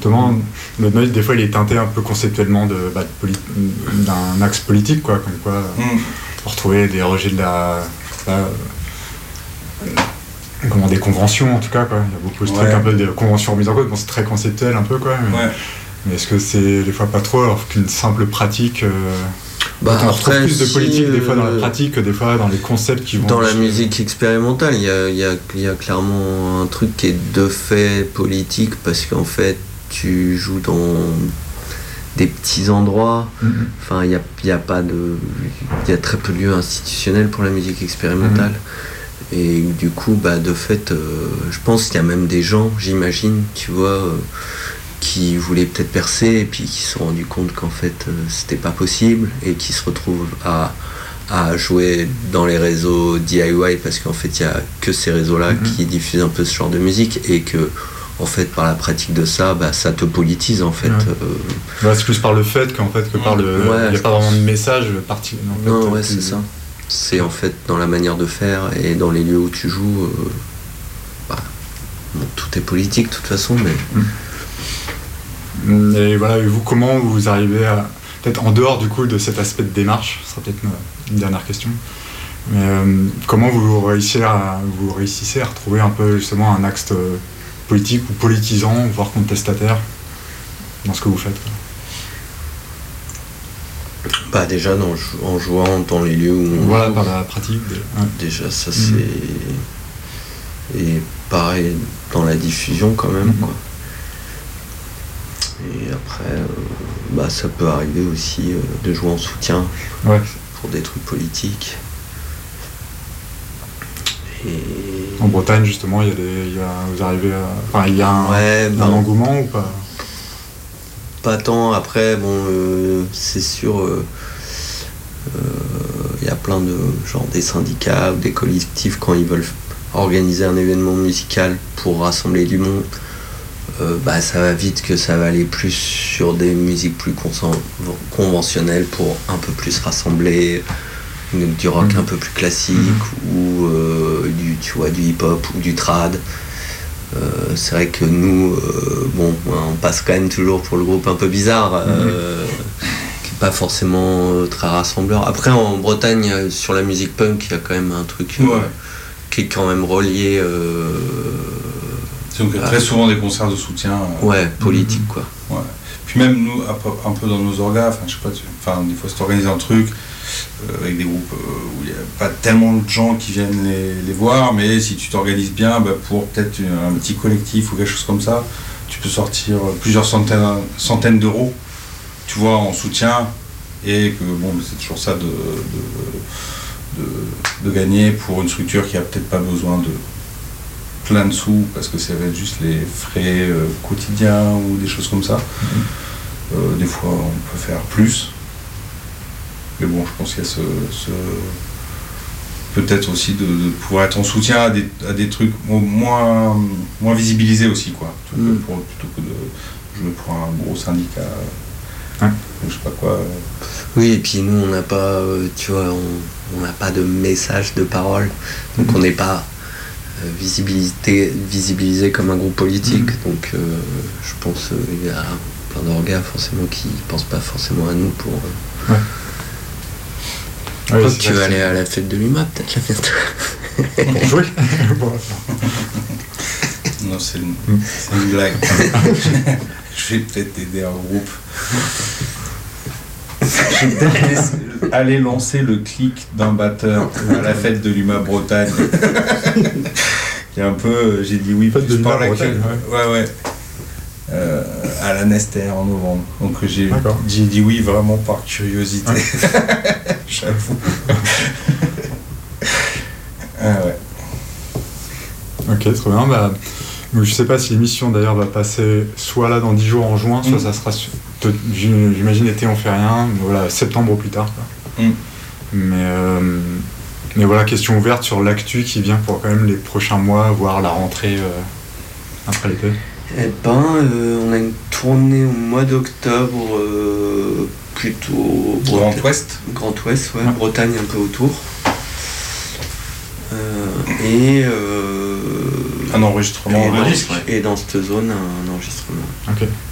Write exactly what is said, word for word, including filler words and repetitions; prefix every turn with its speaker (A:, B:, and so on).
A: justement, le noise, des fois, il est teinté un peu conceptuellement de, bah, de poli- d'un axe politique, quoi, comme quoi mm. on retrouvait des rejets de la... Bah, comment, des conventions, en tout cas, quoi. Il y a beaucoup de ouais. trucs, un peu de conventions remises en cause, bon, c'est très conceptuel, un peu, quoi. Mais, ouais. mais est-ce que c'est, des fois, pas trop, alors qu'une simple pratique... Euh,
B: Bah,
A: on
B: après,
A: retrouve plus de
B: si,
A: politique, des fois, dans
B: euh,
A: la pratique, que des fois, dans les concepts qui vont...
B: Dans la musique expérimentale, il y a, y, a, y a clairement un truc qui est de fait politique, parce qu'en fait, tu joues dans des petits endroits. Mm-hmm. Enfin, il y a, y a pas de... Il y a très peu de lieux institutionnels pour la musique expérimentale. Mm-hmm. Et du coup, bah, de fait, euh, je pense qu'il y a même des gens, j'imagine, tu vois... Euh, qui voulaient peut-être percer et puis qui se sont rendus compte qu'en fait euh, c'était pas possible et qui se retrouvent à, à jouer dans les réseaux D I Y parce qu'en fait il y a que ces réseaux-là mm-hmm. qui diffusent un peu ce genre de musique et que en fait par la pratique de ça bah, ça te politise en fait.
A: Ouais.
B: Euh...
A: Ouais, c'est plus par le fait qu'en fait que par le... Il ouais, n'y a pas vraiment de message parti. En fait,
B: non ouais c'est ça. C'est en fait dans la manière de faire et dans les lieux où tu joues euh, bah, bon, tout est politique de toute façon mais... Mm.
A: Et voilà, et vous, comment vous arrivez à, peut-être en dehors du coup de cet aspect de démarche, ce sera peut-être une, une dernière question, mais euh, comment vous réussissez, à, vous réussissez à retrouver un peu justement un axe politique ou politisant, voire contestataire dans ce que vous faites, quoi.
B: Bah déjà dans, en jouant dans les lieux où on
A: voilà,
B: joue,
A: par la pratique. De, ouais.
B: Déjà ça c'est... Mmh. Et pareil dans la diffusion quand même, mmh. quoi. Et après, euh, bah, ça peut arriver aussi euh, de jouer en soutien
A: ouais.
B: pour des trucs politiques. Et...
A: En Bretagne, justement, il y a des, il y a, vous arrivez à... Enfin, il y a un,
B: ouais,
A: un
B: bah,
A: engouement ou pas?
B: Pas tant. Après, bon, euh, c'est sûr, il euh, euh, y a plein de... genre des syndicats ou des collectifs quand ils veulent organiser un événement musical pour rassembler du monde. Euh, bah, ça va vite que ça va aller plus sur des musiques plus consen- conventionnelles pour un peu plus rassembler du rock mmh. un peu plus classique mmh. ou euh, du, tu vois, du hip-hop ou du trad. Euh, c'est vrai que nous, euh, bon, on passe quand même toujours pour le groupe un peu bizarre, euh, mmh. qui n'est pas forcément euh, très rassembleur. Après, en Bretagne, sur la musique punk, il y a quand même un truc euh, ouais. qui est quand même relié... Euh,
C: Donc il y a très souvent des concerts de soutien. Euh,
B: ouais, politique quoi.
C: Ouais. Puis même nous, un peu, un peu dans nos orgas, enfin je sais pas, tu, enfin des fois c'est organisé un truc euh, avec des groupes euh, où il n'y a pas tellement de gens qui viennent les, les voir, mais si tu t'organises bien, bah, pour peut-être une, un petit collectif ou quelque chose comme ça, tu peux sortir plusieurs centaines, centaines d'euros, tu vois, en soutien, et que bon, c'est toujours ça de, de, de, de gagner pour une structure qui a peut-être pas besoin de plein de sous parce que ça va être juste les frais euh, quotidiens ou des choses comme ça. Mmh. Euh, des fois on peut faire plus, mais bon je pense qu'il y a ce, ce... peut-être aussi de, de pouvoir être en soutien à des, à des trucs moins, moins visibilisés aussi quoi, plutôt, mmh. que pour, plutôt que de jouer pour un gros syndicat hein. Ou je sais pas quoi.
B: Oui et puis nous on n'a pas euh, tu vois on n'a pas de message de parole donc mmh. on n'est pas visibilité, visibilisé comme un groupe politique, mmh. donc euh, je pense qu'il euh, y a plein d'orgas forcément qui ne pensent pas forcément à nous pour... Euh... Ouais. Ouais, tu veux aller à la fête de l'U M A peut-être la fête
A: pour jouer.
C: Non c'est une, mmh. c'est une blague. Je vais peut-être aider un groupe. Je vais peut-être aller lancer le clic d'un batteur à la fête de l'U M A Bretagne. Il y a un peu, j'ai dit oui,
A: fête de l'U M A Bretagne,
C: ouais, ouais, ouais. Euh, à la Nester en novembre. Donc j'ai, j'ai dit oui vraiment par curiosité. Ouais. J'avoue. Ah ouais.
A: Ok, très bien. Bah, je sais pas si l'émission d'ailleurs va passer soit là dans dix jours en juin, soit mmh. ça sera sur, j'imagine été on fait rien, voilà, septembre au plus tard. Quoi. Mmh. Mais, euh, mais voilà, question ouverte sur l'actu qui vient pour quand même les prochains mois, voire la rentrée euh, après l'été.
B: Eh ben, euh, on a une tournée au mois d'octobre, euh, plutôt...
C: Grand Ouest
B: Grand Ouest, ouais, ouais, Bretagne un peu autour. Euh, et... Euh,
C: un enregistrement
B: et
C: de
B: dans,
C: disque.
B: Et dans cette zone, un enregistrement.
A: Ok.